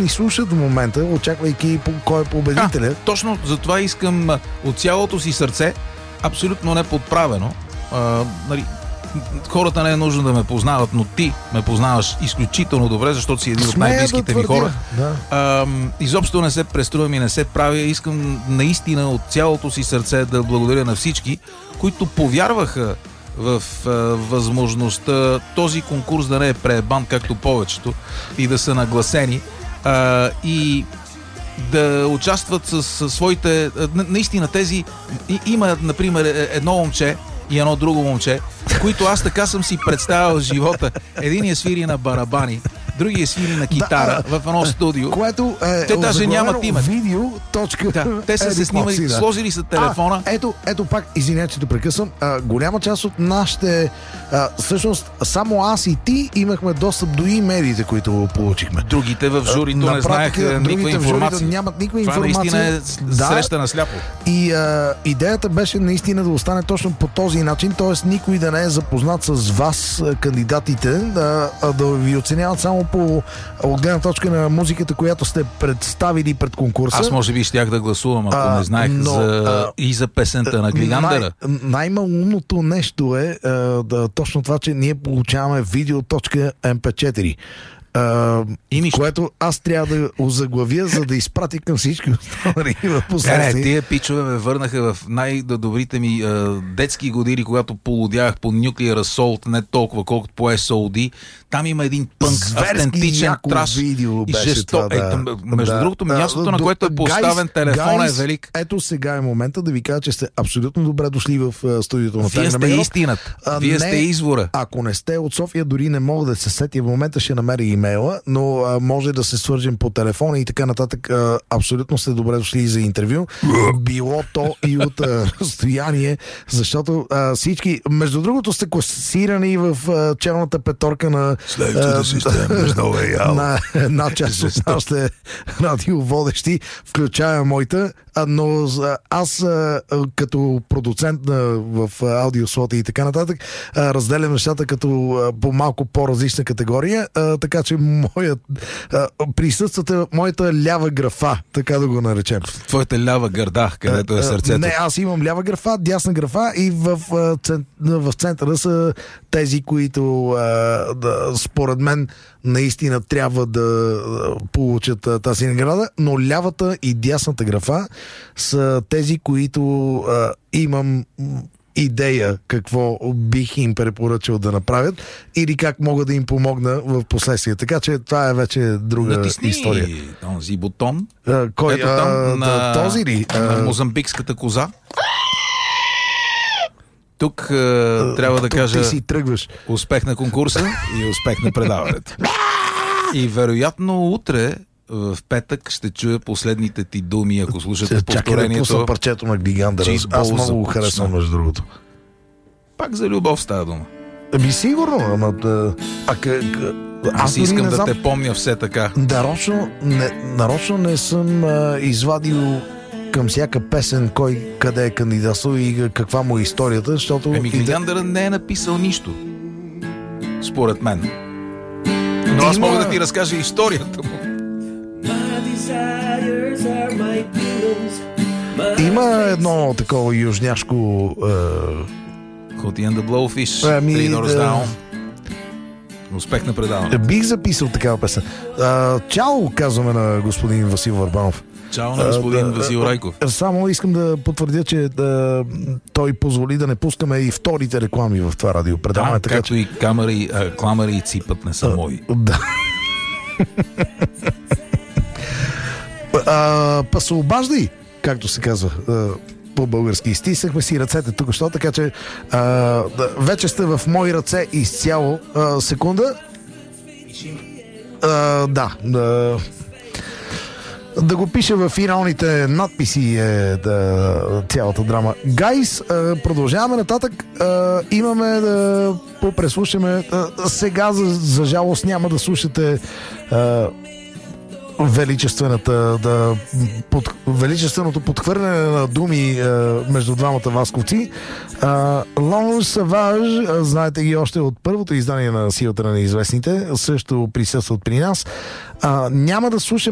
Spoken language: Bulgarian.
ни слушат в момента, очаквайки кой е победителя. Точно затова искам от цялото си сърце, абсолютно неподправено, нали, хората не е нужно да ме познават, но ти ме познаваш изключително добре, защото си един от най-близките ми хора. Да. Изобщо не се преструвам и не се правя. Искам наистина от цялото си сърце да благодаря на всички, които повярваха в възможността този конкурс да не е преебан, както повечето, и да са нагласени и да участват с своите... Наистина тези... Има, например, едно момче и едно друго момче, които аз така съм си представил живота. Единият свири на барабани, другия свири на китара в едно студио. Което те даже нямат име. Те са се снимали, сложили са телефона. Ето пак, извинете, че те прекъсвам. Голяма част от нашите... всъщност, само аз и ти имахме достъп до имейлите, които получихме. Другите в журито не знаеха никаква информация. Нямат никаква информация. Това наистина е среща на сляпо. И идеята беше наистина да остане точно по този начин, т.е. никой да не е запознат с вас, кандидатите, да ви оценяват само по гледна точка на музиката, която сте представили пред конкурса. Аз може би щях да гласувам, ако не знаех и за песента на Глигандъра. Най-малумното нещо е точно това, че ние получаваме видео.mp4. Което аз трябва да озаглавя, за да изпратя към всички останали в последствие. Тия пичове ме върнаха в най-добрите ми детски години, когато полудях по Nuclear Assault, не толкова колкото по SOD. Там има един пънк, автентичен траш и жесток. Между другото, мястото, на което е поставен телефон, е велик. Ето сега е момента да ви кажа, че сте абсолютно добре дошли в студиото на Тайна Вие сте истината. Вие сте извора. Ако не сте от София, дори не мога да се сетя. В момента ще намеря имейла, но може да се свържем по телефона и така нататък. Абсолютно сте добре дошли за интервю. Било то и от разстояние, защото всички, между другото, сте класирани в черната петорка на на една част от нашите радиоводещи, включая моята, но аз като продуцент в аудиослоти и така нататък разделям нещата като по малко по-различна категория, така че присъствате моята лява графа, така да го наречем. Твоята лява гърда, където е сърцето. Не, аз имам лява графа, дясна графа и в центъра са тези, които според мен наистина трябва да получат тази награда, но лявата и дясната графа са тези, които имам идея какво бих им препоръчал да направят или как мога да им помогна в последствие. Така че това е вече друга история. Натисни този бутон. Кой? Ето там на този ли? На мозамбикската коза. Тук трябва да кажа ти си тръгваш. Успех на конкурса и успех на предаването. И вероятно утре в петък ще чуя последните ти думи, ако слушате повторението. Чакай да пусна парчето на Глигандъра. Аз много го харесвам, между другото. Пак за любов става дума. Ами сигурно, ама... Аз искам да те помня все така. Нарочно не съм извадил към всяка песен кой къде е кандидатствал и каква му е историята, защото... Глигандъра не е написал нищо. Според мен. Но аз мога да ти разкажа историята му. Има едно такова южняшко... Hootie and the Blowfish, Three Doors Down. Успех на предаване. Бих записал такава песен. Чао, казваме на господин Васил Върбанов. Чао на господин Васил Райков. Само искам да потвърдя, че той позволи да не пускаме и вторите реклами в това радиопредаване. Да, както и кламари и ципът не са мои. Да. Па се обаждай, както се казва по-български. Изтисахме си ръцете тук, що, така че вече сте в мои ръце изцяло. Секунда. Да го пише в финалните надписи цялата драма. Гайс, продължаваме нататък. Имаме да попреслушаме. Сега, за жалост, няма да слушате величественото подхвърляне на думи между двамата васковци. Long Savage, знаете ги още от първото издание на Силата на неизвестните, също присъстват при нас. Няма да слушаме